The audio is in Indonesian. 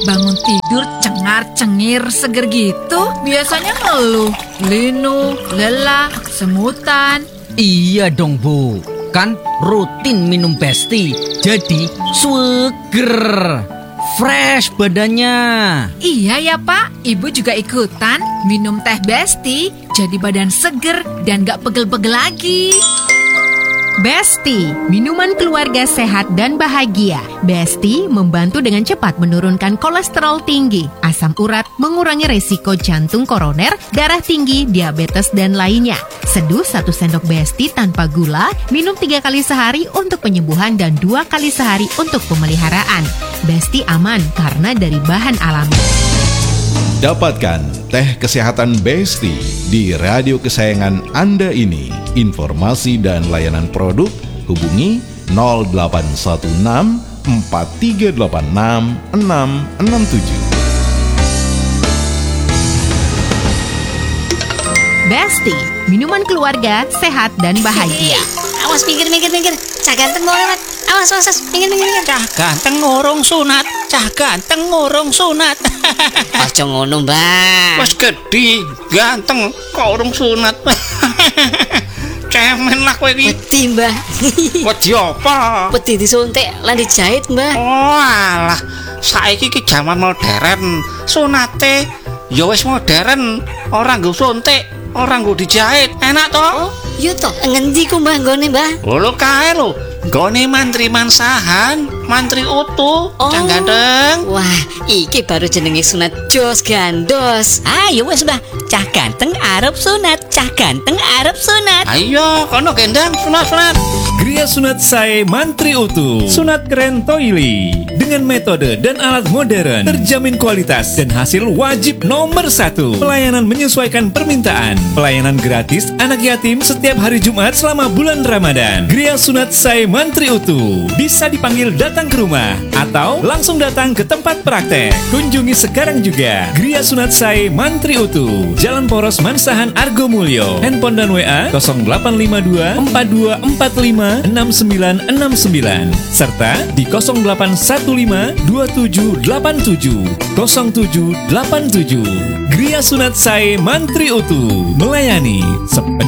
bangun tidur cengar-cengir seger gitu. Biasanya ngeluh, linu, lelah, semutan. Iya dong Bu, kan rutin minum Besti, jadi seger, fresh badannya. Iya ya Pak, Ibu juga ikutan minum teh Besti, jadi badan seger dan gak pegel-pegel lagi. Besti, minuman keluarga sehat dan bahagia. Besti membantu dengan cepat menurunkan kolesterol tinggi, asam urat, mengurangi resiko jantung koroner, darah tinggi, diabetes, dan lainnya. Seduh 1 sendok Besti tanpa gula, minum 3 kali sehari untuk penyembuhan dan 2 kali sehari untuk pemeliharaan. Besti aman karena dari bahan alami. Dapatkan teh kesehatan Besti di radio kesayangan Anda ini. Informasi dan layanan produk hubungi 0816 4386 667. Besti, minuman keluarga sehat dan bahagia. Awas minggir. Cah ganteng mau lewat. Awas, minggir. Cah ganteng ngurung sunat. Aja ngono, Mbak. Wes gedhi, ganteng kok urung sunat. Cemen lah kowe iki. Wedi, Mbak. Wedi apa? Wedi disuntik lan dijahit, Mbak. Oh alah, saiki iki jaman modern. Sunate ya wis modern, ora nggo suntik, ora nggo dijahit. Enak to? Oh, yo to. Ngendi ku Mbah nggone, Mbah? Lho kae lho. Gone mantri mansahan, mantri utuh, Cah ganteng. Wah, iki baru jenenge sunat jos gandos. Ayo wes Mbah, cah ganteng arep sunat. Ayo, kono gendang sunat. Gria Sunat Sae Mantri Utuh, sunat keren toili dengan metode dan alat modern, terjamin kualitas dan hasil wajib nomor 1. Pelayanan menyesuaikan permintaan, pelayanan gratis anak yatim setiap hari Jumat selama bulan Ramadan. Gria Sunat Sae Mantri Utuh bisa dipanggil datang ke rumah atau langsung datang ke tempat praktek. Kunjungi sekarang juga Gria Sunat Sae Mantri Utuh, Jalan Poros Mansahan Argomulyo. Handphone dan WA 0852 4245 6969 serta di 0815 2787 0787. Gria Sunat Sae Mantri Utuh melayani sepenuhnya.